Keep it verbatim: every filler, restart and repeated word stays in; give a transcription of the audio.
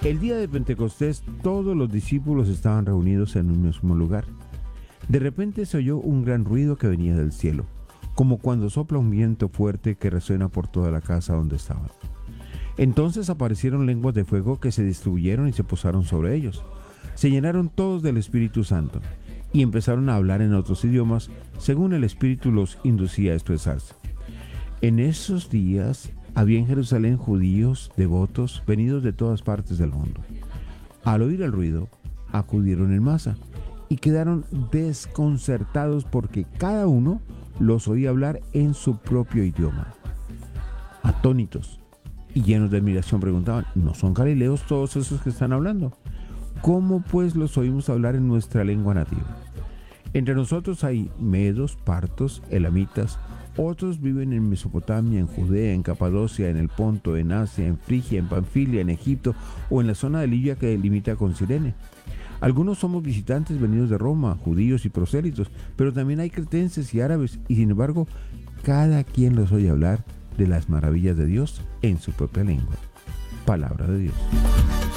El día de Pentecostés todos los discípulos estaban reunidos en un mismo lugar. De repente se oyó un gran ruido que venía del cielo, como cuando sopla un viento fuerte que resuena por toda la casa donde estaban. Entonces aparecieron lenguas de fuego que se distribuyeron y se posaron sobre ellos. Se llenaron todos del Espíritu Santo y empezaron a hablar en otros idiomas según el Espíritu los inducía a expresarse. En esos días había en Jerusalén judíos devotos venidos de todas partes del mundo. Al oír el ruido, acudieron en masa y quedaron desconcertados porque cada uno los oía hablar en su propio idioma. Atónitos y llenos de admiración preguntaban: ¿no son galileos todos esos que están hablando? ¿Cómo pues los oímos hablar en nuestra lengua nativa? Entre nosotros hay medos, partos, elamitas. Otros viven en Mesopotamia, en Judea, en Capadocia, en el Ponto, en Asia, en Frigia, en Panfilia, en Egipto o en la zona de Libia que limita con Cirene. Algunos somos visitantes venidos de Roma, judíos y prosélitos, pero también hay cretenses y árabes, y sin embargo, cada quien los oye hablar de las maravillas de Dios en su propia lengua. Palabra de Dios.